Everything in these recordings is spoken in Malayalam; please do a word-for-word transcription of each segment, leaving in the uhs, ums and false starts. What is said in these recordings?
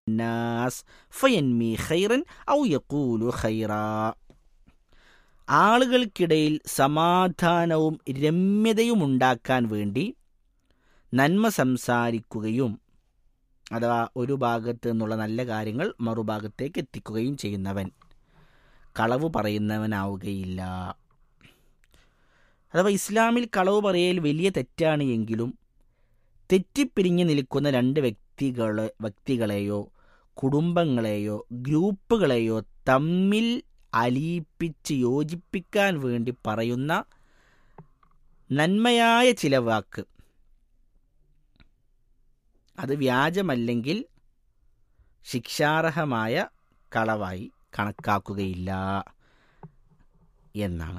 നാസ് ഫയൻമി ഖൈറൻ ഔ യഖൂലു ഖൈറാ. ആളുകൾക്കിടയിൽ സമാധാനവും രമ്യതയും ഉണ്ടാക്കാൻ വേണ്ടി നന്മ സംസാരിക്കുകയും അഥവാ ഒരു ഭാഗത്ത് നിന്നുള്ള നല്ല കാര്യങ്ങൾ മറുഭാഗത്തേക്ക് എത്തിക്കുകയും ചെയ്യുന്നവൻ കളവ് പറയുന്നവനാവുകയില്ല. അഥവാ ഇസ്ലാമിൽ കളവ് പറയൽ വലിയ തെറ്റാണ് എങ്കിലും തെറ്റിപ്പിരിഞ്ഞ് നിൽക്കുന്ന രണ്ട് വ്യക്തികളെ വ്യക്തികളെയോ കുടുംബങ്ങളെയോ ഗ്രൂപ്പുകളെയോ തമ്മിൽ അലിയിപ്പിച്ച് യോജിപ്പിക്കാൻ വേണ്ടി പറയുന്ന നന്മയായ ചില വാക്ക് അത് വ്യാജമല്ലെങ്കിൽ ശിക്ഷാർഹമായ കളവായി കണക്കാക്കുകയില്ല എന്നാണ്.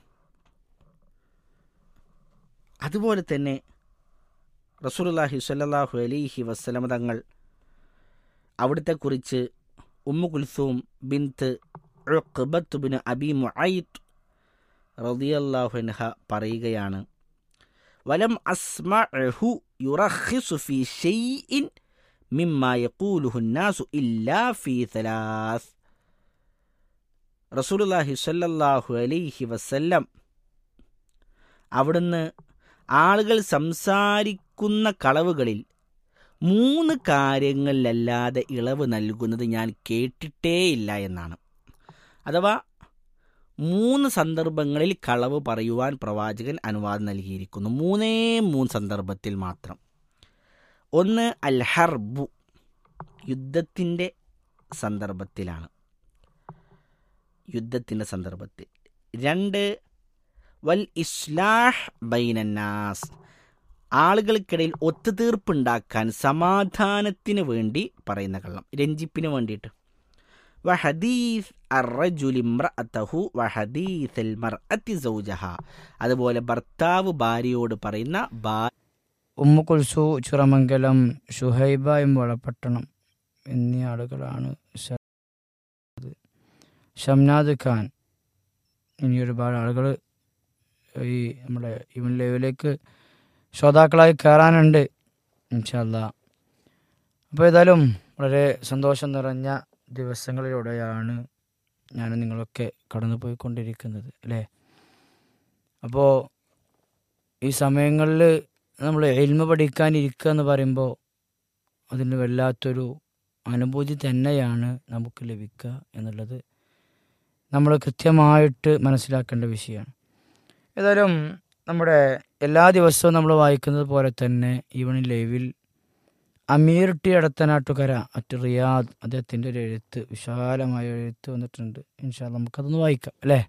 അതുപോലെ തന്നെ റസൂലുള്ളാഹി സ്വല്ലല്ലാഹു അലൈഹി വസല്ലമ തങ്ങൾ അവിടുത്തെക്കുറിച്ച് ഉമ്മു കുൽസൂം ബിൻത്ത് ഉഖ്ബത്ത് ബിൻ അബി മുഅയ്ത്ത് റളിയല്ലാഹു അൻഹ പറയുകയാണ്, വലം അസ്മഅഹു യുറഖിസു ഫീ ഷൈഇൻ മിമ്മാ യഖൂലുഹു الناس ഇല്ലാ ഫീ സലാസ്. റസൂലുള്ളാഹി സ്വല്ലല്ലാഹു അലൈഹി വസല്ലം അവിടുന്ന് ആളുകൾ സംസാരിക്കുന്ന കളവുകളിൽ മൂന്ന് കാര്യങ്ങളിലല്ലാതെ ഇളവ് നൽകുന്നത് ഞാൻ കേട്ടിട്ടേയില്ല എന്നാണ്. അഥവാ മൂന്ന് സന്ദർഭങ്ങളിൽ കളവ് പറയുവാൻ പ്രവാചകൻ അനുവാദം നൽകിയിരിക്കുന്നു. മൂന്നേ മൂന്ന് സന്ദർഭത്തിൽ മാത്രം. ഒന്ന് അൽ ഹർബു, യുദ്ധത്തിൻ്റെ സന്ദർഭത്തിലാണ്, യുദ്ധത്തിൻ്റെ സന്ദർഭത്തിൽ. രണ്ട് വൽ ഇസ്ലാഹ് ബൈനന്നാസ്, ആളുകൾക്കിടയിൽ ഒത്തുതീർപ്പുണ്ടാക്കാൻ സമാധാനത്തിന് വേണ്ടി പറയുന്ന കള്ളം, രഞ്ജിപ്പിന് വേണ്ടിയിട്ട്. വഹദീസ് അർറജുലി ഇംറഅതഹു വഹദീസൽ മർഅതി സൗജഹ, അതുപോലെ ഭർത്താവ് ഭാര്യയോട് പറയുന്ന ഭാ ഉമ്മു കുൽസു ചിറമംഗലം, ഷുഹൈബ എമ്പളപട്ടണം എന്നീ ആളുകളാണ്. ഷംനാദ് ഖാൻ, ഇനി ഒരുപാട് ആളുകൾ ഈ നമ്മുടെ ഇവൻ ലൈവിലേക്ക് ശ്രോതാക്കളായി കയറാനുണ്ട് ഇൻഷാ അല്ലാഹ്. അപ്പോൾ ഏതായാലും വളരെ സന്തോഷം നിറഞ്ഞ ദിവസങ്ങളിലൂടെയാണ് ഞാൻ നിങ്ങളൊക്കെ കടന്നു പോയിക്കൊണ്ടിരിക്കുന്നത് അല്ലേ. അപ്പോൾ ഈ സമയങ്ങളിൽ നമ്മൾ ഇൽമ പഠിക്കാനിരിക്കുക എന്ന് പറയുമ്പോൾ അതിന് വല്ലാത്തൊരു അനുഭൂതി തന്നെയാണ് നമുക്ക് ലഭിക്കുക എന്നുള്ളത് നമ്മൾ കൃത്യമായിട്ട് മനസ്സിലാക്കേണ്ട വിഷയമാണ്. ഏതായാലും നമ്മുടെ എല്ലാ ദിവസവും നമ്മൾ വായിക്കുന്നത് പോലെ തന്നെ ഈവനിങ് ലൈവിൽ അമീർ ടി എടത്തനാട്ടുകര അറ്റ് റിയാദ് അദ്ദേഹത്തിൻ്റെ ഒരു എഴുത്ത്, വിശാലമായ എഴുത്ത് വന്നിട്ടുണ്ട്. ഇൻഷാ അല്ലാഹ് നമുക്കതൊന്ന് വായിക്കാം അല്ലേ.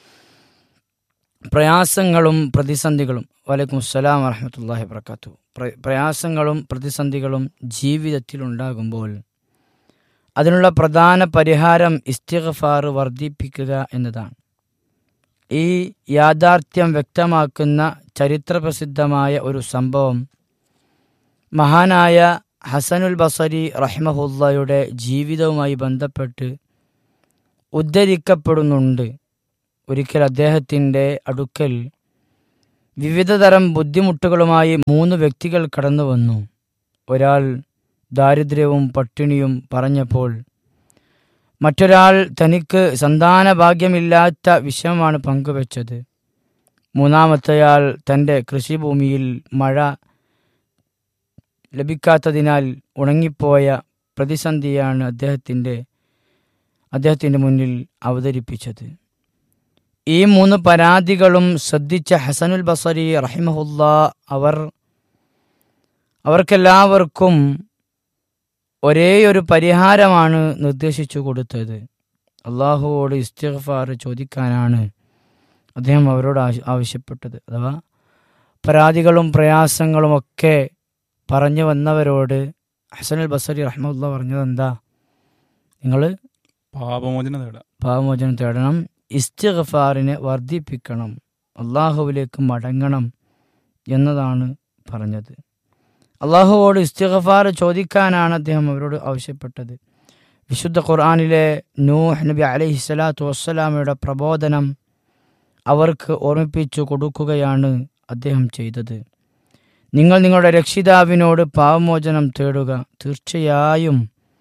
പ്രയാസങ്ങളും പ്രതിസന്ധികളും, വലൈക്കും അസ്സലാം വറഹ്മത്തുള്ളാഹി വബറകാതുഹു. പ്രയാസങ്ങളും പ്രതിസന്ധികളും ജീവിതത്തിൽ ഉണ്ടാകുമ്പോൾ അതിനുള്ള പ്രധാന പരിഹാരം ഇസ്തിഗ്ഫാർ വർദ്ധിപ്പിക്കുക എന്നതാണ്. ഈ യാഥാർത്ഥ്യം വ്യക്തമാക്കുന്ന ചരിത്രപ്രസിദ്ധമായ ഒരു സംഭവം മഹാനായ ഹസനുൽ ബസരി റഹിമഹുല്ലായുടെ ജീവിതവുമായി ബന്ധപ്പെട്ട് ഉദ്ധരിക്കപ്പെടുന്നുണ്ട്. ഒരിക്കൽ അദ്ദേഹത്തിൻ്റെ അടുക്കൽ വിവിധതരം ബുദ്ധിമുട്ടുകളുമായി മൂന്ന് വ്യക്തികൾ കടന്നു വന്നു. ഒരാൾ ദാരിദ്ര്യവും പട്ടിണിയും പറഞ്ഞപ്പോൾ മറ്റൊരാൾ തനിക്ക് സന്താന ഭാഗ്യമില്ലാത്ത വിഷയമാണ് പങ്കുവച്ചത്. മൂന്നാമത്തെയാൾ തൻ്റെ കൃഷിഭൂമിയിൽ മഴ ലഭിക്കാത്തതിനാൽ ഉണങ്ങിപ്പോയ പ്രതിസന്ധിയാണ് അദ്ദേഹത്തിൻ്റെ അദ്ദേഹത്തിൻ്റെ മുന്നിൽ അവതരിപ്പിച്ചത്. ഈ മൂന്ന് പരാതികളും ശ്രദ്ധിച്ച ഹസനുൽ ബസരി റഹിമഹുല്ലാ അവർ അവർക്കെല്ലാവർക്കും ഒരേ ഒരു പരിഹാരമാണ് നിർദ്ദേശിച്ചു കൊടുത്തത്. അള്ളാഹുവോട് ഇസ്തിഗ്ഫാർ ചോദിക്കാനാണ് അദ്ദേഹം അവരോട് ആവശ്യപ്പെട്ടത്. അഥവാ പരാതികളും പ്രയാസങ്ങളും ഒക്കെ പറഞ്ഞു വന്നവരോട് ഹസനുൽ ബസരി റഹിമഹുല്ലാ പറഞ്ഞത് എന്താ? നിങ്ങൾ പാപമോചനം തേടാം പാപമോചനം തേടണം, ഇസ്തിഗ്ഫാറിനെ വർദ്ധിപ്പിക്കണം, അള്ളാഹുവിലേക്ക് മടങ്ങണം എന്നതാണ് പറഞ്ഞത്. അള്ളാഹുവോട് ഇസ്തിഗ്ഫാർ ചോദിക്കാനാണ് അദ്ദേഹം അവരോട് ആവശ്യപ്പെട്ടത്. വിശുദ്ധ ഖുർആനിലെ നൂഹ് നബി അലൈഹി സ്വലാത്തു വസ്സലാമയുടെ പ്രബോധനം അവർക്ക് ഓർമ്മിപ്പിച്ചു കൊടുക്കുകയാണ് അദ്ദേഹം ചെയ്തത്. നിങ്ങൾ നിങ്ങളുടെ രക്ഷിതാവിനോട് പാപമോചനം തേടുക, തീർച്ചയായും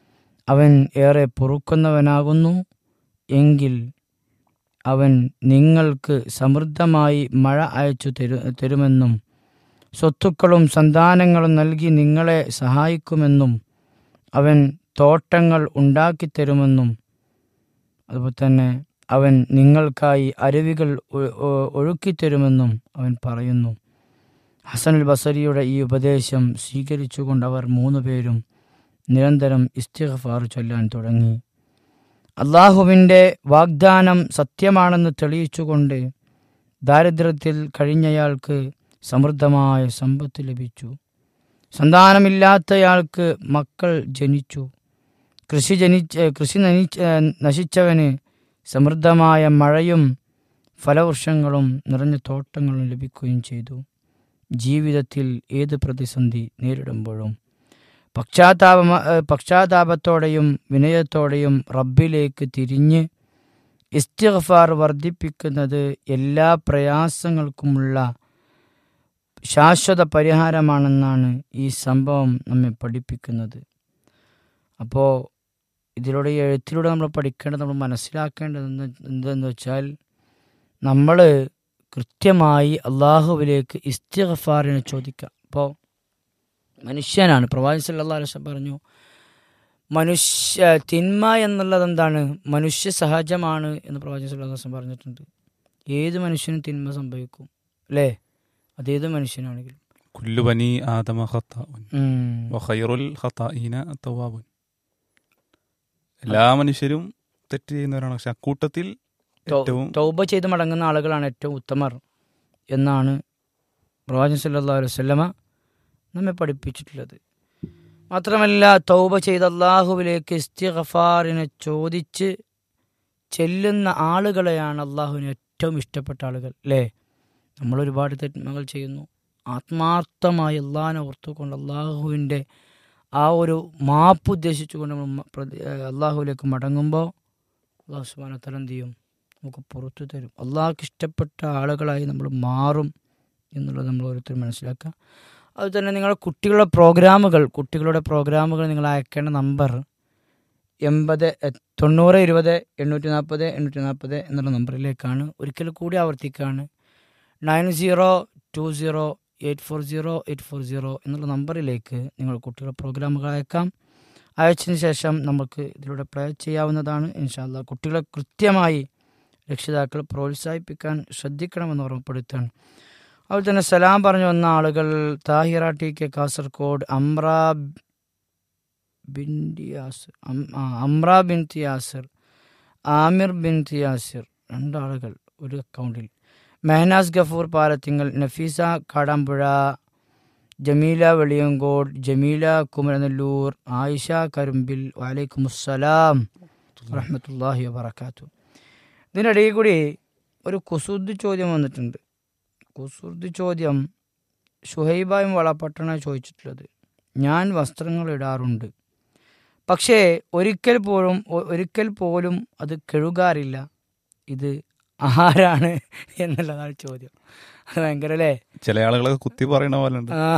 അവൻ ഏറെ പൊറുക്കുന്നവനാകുന്നു. എങ്കിൽ അവൻ നിങ്ങൾക്ക് സമൃദ്ധമായി മഴ അയച്ചു തരു തരുമെന്നും സ്വത്തുക്കളും സന്താനങ്ങളും നൽകി നിങ്ങളെ സഹായിക്കുമെന്നും അവൻ തോട്ടങ്ങൾ ഉണ്ടാക്കിത്തരുമെന്നും അതുപോലെ തന്നെ അവൻ നിങ്ങൾക്കായി അരുവികൾ ഒഴുക്കിത്തരുമെന്നും അവൻ പറയുന്നു. ഹസനുൽ ബസരിയുടെ ഈ ഉപദേശം സ്വീകരിച്ചുകൊണ്ട് അവർ മൂന്നു പേരും നിരന്തരം ഇസ്തിഗ്ഫാർ ചൊല്ലാൻ തുടങ്ങി. അള്ളാഹുവിൻ്റെ വാഗ്ദാനം സത്യമാണെന്ന് തെളിയിച്ചുകൊണ്ട് ദാരിദ്ര്യത്തിൽ കഴിഞ്ഞയാൾക്ക് സമൃദ്ധമായ സമ്പത്ത് ലഭിച്ചു. സന്താനമില്ലാത്തയാൾക്ക് മക്കൾ ജനിച്ചു. കൃഷി ജനിച്ച കൃഷി നനിച്ച നശിച്ചവന് സമൃദ്ധമായ മഴയും ഫലവൃക്ഷങ്ങളും നിറഞ്ഞ തോട്ടങ്ങളും ലഭിക്കുകയും ചെയ്തു. ജീവിതത്തിൽ ഏത് പ്രതിസന്ധി നേരിടുമ്പോഴും പക്ഷാതാപ പക്ഷാതാപത്തോടെയും വിനയത്തോടെയും റബ്ബിലേക്ക് തിരിഞ്ഞ് ഇസ്തിഗ്ഫാർ വർദ്ധിപ്പിക്കുന്നത് എല്ലാ പ്രയാസങ്ങൾക്കുമുള്ള ശാശ്വത പരിഹാരമാണെന്നാണ് ഈ സംഭവം നമ്മെ പഠിപ്പിക്കുന്നത്. അപ്പോൾ ഇതിലൂടെ ഈ എഴുത്തിലൂടെ നമ്മൾ പഠിക്കേണ്ടത്, നമ്മൾ മനസ്സിലാക്കേണ്ടത് എന്തെന്ന് വെച്ചാൽ, നമ്മൾ കൃത്യമായി അള്ളാഹുവിലേക്ക് ഇസ്തിഗ്ഫാറിനെ ചോദിക്കുക. അപ്പോൾ മനുഷ്യനാണ്, പ്രവാചകൻ സല്ലല്ലാഹു അലൈഹി വസല്ലം പറഞ്ഞു, മനുഷ്യ തിന്മ എന്നുള്ളത് എന്താണ്, മനുഷ്യ സഹജമാണ് എന്ന് പ്രവാചകൻ സല്ലല്ലാഹു അലൈഹി വസല്ലം പറഞ്ഞിട്ടുണ്ട്. ഏത് മനുഷ്യനും തിന്മ സംഭവിക്കും, അല്ലേ? അതേത് മനുഷ്യനാണെങ്കിലും. കുല്ലു ബനി ആദമ ഖത്താഉൻ വഖൈറുൽ ഖത്താഇന തവ്വാബുൻ. എല്ലാ മനുഷ്യരും തെറ്റ് ചെയ്യുന്നവരാണ്, പക്ഷെ അക്കൂട്ടത്തിൽ ഏറ്റവും തൗബ ചെയ്ത് മടങ്ങുന്ന ആളുകളാണ് ഏറ്റവും ഉത്തമർ എന്നാണ് പ്രവാചകൻ സല്ലല്ലാഹു അലൈഹി വസല്ലമ നമ്മെ പഠിപ്പിച്ചിട്ടുള്ളത്. മാത്രമല്ല, തൗബ ചെയ്ത് അള്ളാഹുവിലേക്ക് ഇസ്തിഗ്ഫാറിനെ ചോദിച്ച് ചെല്ലുന്ന ആളുകളെയാണ് അള്ളാഹുവിന് ഏറ്റവും ഇഷ്ടപ്പെട്ട ആളുകൾ, അല്ലേ? നമ്മൾ ഒരുപാട് തെന്മകൾ ചെയ്യുന്നു, ആത്മാർത്ഥമായി അള്ളാഹിനെ ഓർത്തുകൊണ്ട് അള്ളാഹുവിൻ്റെ ആ ഒരു മാപ്പ് ഉദ്ദേശിച്ചുകൊണ്ട് നമ്മൾ അള്ളാഹുവിലേക്ക് മടങ്ങുമ്പോൾ അള്ളാഹു സുബ്ഹാനഹു വ തആല എന്ത് ചെയ്യും? നമുക്ക് പുറത്തു തരും. അള്ളാഹുക്ക് ഇഷ്ടപ്പെട്ട ആളുകളായി നമ്മൾ മാറും എന്നുള്ളത് നമ്മൾ ഓരോരുത്തരും മനസ്സിലാക്കുക. അതുതന്നെ നിങ്ങളുടെ കുട്ടികളുടെ പ്രോഗ്രാമുകൾ കുട്ടികളുടെ പ്രോഗ്രാമുകൾ നിങ്ങൾ അയക്കേണ്ട നമ്പർ എൺപത് തൊണ്ണൂറ് ഇരുപത് എണ്ണൂറ്റി നാൽപ്പത് എണ്ണൂറ്റി നാൽപ്പത് എന്നുള്ള നമ്പറിലേക്കാണ്. ഒരിക്കൽ കൂടി ആവർത്തിക്കുകയാണ്, nine zero to zero eight four zero eight four zero എന്നുള്ള നമ്പറിലേക്ക് നിങ്ങൾ കുട്ടികളുടെ പ്രോഗ്രാമുകൾ അയക്കാം. അയച്ചതിന് ശേഷം നമുക്ക് ഇതിലൂടെ പ്ലേ ചെയ്യാവുന്നതാണ്. ഇൻഷാ അല്ലാഹ് കുട്ടികളെ കൃത്യമായി രക്ഷിതാക്കൾ പ്രോത്സാഹിപ്പിക്കാൻ ശ്രദ്ധിക്കണമെന്ന് ഓർമ്മപ്പെടുത്തുകയാണ്. അതുപോലെ തന്നെ സലാം പറഞ്ഞു വന്ന ആളുകൾ താഹിറ ടി കെ കാസർഗോഡ്, അമ്ര ബിൻതി യാസിർ അമ്ര ബിൻതി യാസിർ ആമിർ ബിൻതി യാസിർ രണ്ടാളുകൾ ഒരു അക്കൗണ്ടിൽ, മെഹനാസ് ഗഫൂർ പാലത്തിങ്ങൽ, നഫീസ കാടാമ്പുഴ, ജമീല വെളിയങ്കോട്, ജമീല കുമരനെല്ലൂർ, ആയിഷ കരുമ്പിൽ. വലൈക്കുമുസ്സലാം വറഹ്മത്തുള്ളാഹി വബറകാതുഹു. ഇതിനിടയിൽ കൂടി ഒരു കുസൃതി ചോദ്യം വന്നിട്ടുണ്ട്. കുസൃതി ചോദ്യം ഷുഹൈബായും വളപട്ടണ ചോദിച്ചിട്ടുള്ളത്. ഞാൻ വസ്ത്രങ്ങൾ ഇടാറുണ്ട്, പക്ഷേ ഒരിക്കൽ പോലും ഒരിക്കൽ പോലും അത് കഴുകാറില്ല. ഇത് ആരാണ് എന്നുള്ളതാണ് ചോദ്യം. അത് ഭയങ്കര അല്ലേ? ചില ആളുകളൊക്കെ കുത്തി പറയണ പോലെ ഉണ്ട്.